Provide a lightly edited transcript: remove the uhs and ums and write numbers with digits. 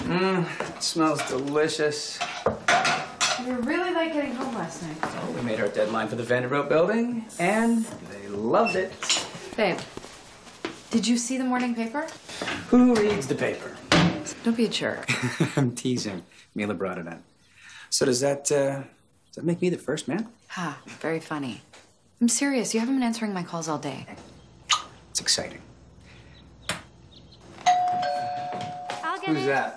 It smells delicious. You were really late getting home last night. Oh, we made our deadline for the Vanderbilt building, and they loved it. Babe, did you see the morning paper? Who reads the paper? Don't be a jerk. I'm teasing. Mila brought it in. So does that make me the first man? Ha, very funny. I'm serious. You haven't been answering my calls all day. It's exciting. I'll get Who's it. that?